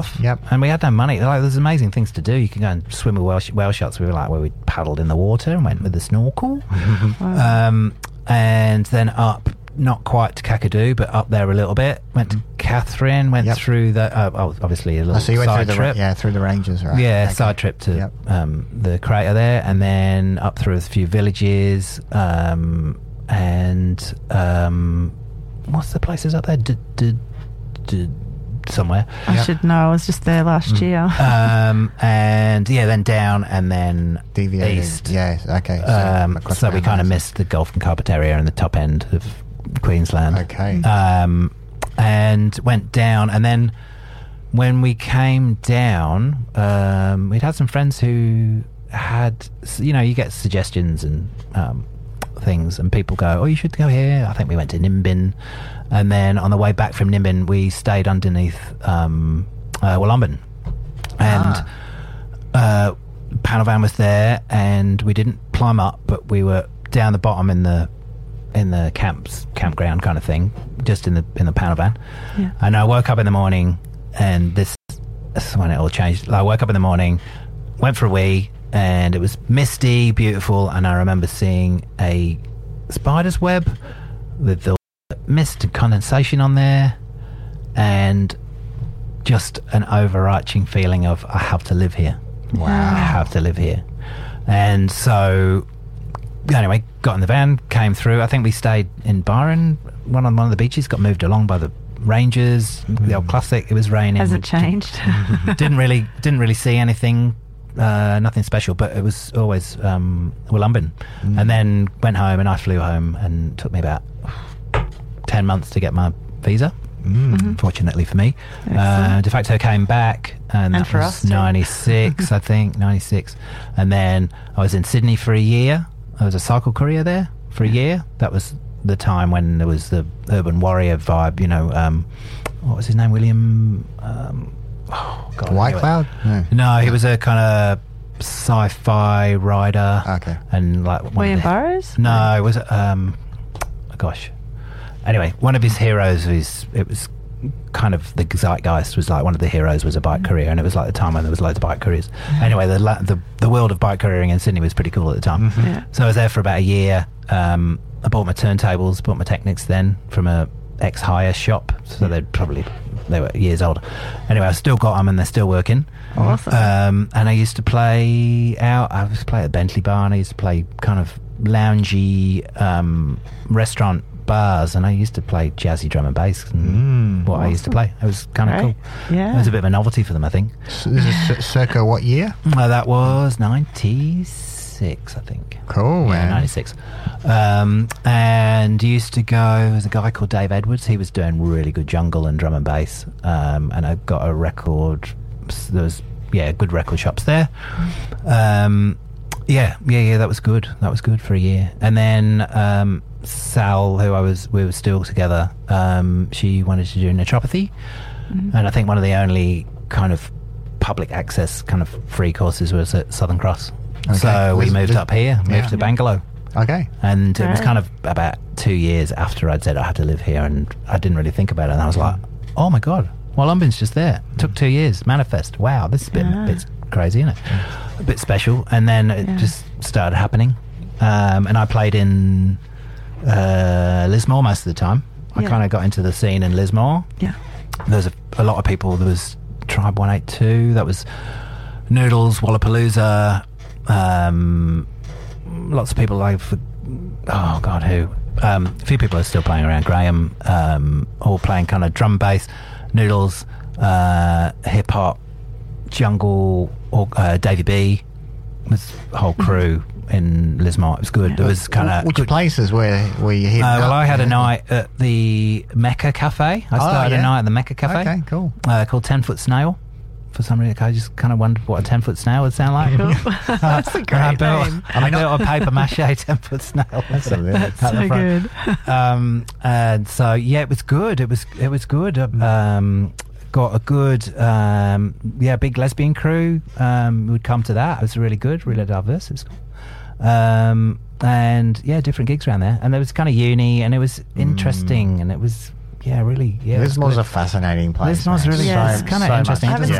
Yep. And we had no money. Like, there's amazing things to do. You can go and swim with whale sharks. We were like, where we paddled in the water and went with the snorkel. And then up, not quite to Kakadu, but up there a little bit. Went to Catherine, went through the, obviously a little so you went side through trip. through the ranges, right? Yeah, Okay. side trip to the crater there, and then up through a few villages, and what's the places up there? Somewhere. I should know. I was just there last year. And then down and then Deviated. east. Yeah, okay. So we kind of missed the Gulf and Carpet area and the top end of Queensland. Okay. And went down, and then when we came down, we'd had some friends who had, you get suggestions and things, and people go, oh, you should go here. I think we went to Nimbin, and then on the way back from Nimbin we stayed underneath Wollumben, and Panavan was there, and we didn't climb up, but we were down the bottom in the campground kind of thing, just in the Panavan. And I woke up in the morning, and this is when it all changed. I woke up in the morning, went for a wee, and it was misty, beautiful, and I remember seeing a spider's web with the mist and condensation on there, and just an overarching feeling of, I have to live here. Wow. I have to live here. And so anyway, got in the van, came through. I think we stayed in Byron, one of the beaches, got moved along by the rangers, the old classic. It was raining. Has it changed? Didn't really see anything, nothing special, but it was always Wollumben. And then went home, and I flew home, and it took me about 10 months to get my visa. Fortunately for me, de facto came back, and that for was us too. 96, I think 96. And then I was in Sydney for a year. I was a cycle courier there for a year. That was the time when there was the urban warrior vibe. What was his name? William. White Cloud? No, he was a kind of sci-fi writer. Okay. And like William Burroughs? No, it was gosh. Anyway, one of his heroes it was kind of the zeitgeist was like one of the heroes was a bike courier, and it was like the time when there was loads of bike couriers. Anyway, the world of bike couriering in Sydney was pretty cool at the time. So I was there for about a year. I bought my turntables, bought my Technics then from a ex-hire shop, so they were years old. Anyway, I still got them, and they're still working. Awesome. And I used to play out. I used to play at Bentley Bar, and I used to play kind of loungy restaurant bars, and I used to play jazzy drum and bass, and I used to play. It was kind of cool. Yeah. It was a bit of a novelty for them, I think. So this is circa what year? That was 96, I think. Cool, Yeah, man. 96. And used to go, there was a guy called Dave Edwards. He was doing really good jungle and drum and bass. And I got a record. There was, good record shops there. That was good. That was good for a year. And then Sal, we were still together, she wanted to do naturopathy. And I think one of the only kind of public access kind of free courses was at Southern Cross. Okay. So we moved up here, moved to Bangalore. Okay. And it was kind of about 2 years after I'd said I had to live here, and I didn't really think about it. And I was like, oh my God, Wollumben's just there. It took 2 years, manifest. Wow, this has been a bit crazy, isn't it? A bit special. And then it just started happening. And I played in Lismore most of the time. I kind of got into the scene in Lismore. Yeah. There's a lot of people. There was Tribe 182. That was Noodles, Wallapalooza. Lots of people like, who? A few people are still playing around. Graham, all playing kind of drum bass, Noodles, hip hop, jungle, or Davey B. With a whole crew in Lismore. It was good. There was kind of which places were you hitting up? Well, I had a night at the Mecca Cafe. I started a night at the Mecca Cafe. Okay, cool. Called 10 Foot Snail. For some reason, I just kind of wondered what a 10-foot snail would sound like. That's a great name. I built a paper mache 10-foot snail. That's So good. And so it was good. It was good. Got a good big lesbian crew would come to that. It was really good, really diverse. It was cool. And different gigs around there. And there was kind of uni, and it was interesting, and it was really, yeah. Lismore's a fascinating place. Lismore's man. really Yeah. it's kind of so interesting. much I haven't to